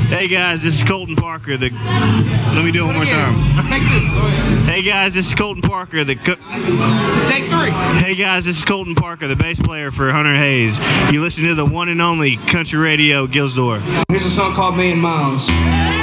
Hey guys, this is Colton Parker. Let me do it one more time. Take 2. Go ahead. Hey guys, this is Colton Parker. Take 3. Hey guys, this is Colton Parker, the bass player for Hunter Hayes. You listen to the one and only Country Radio Gilsdor. Here's a song called Million Miles.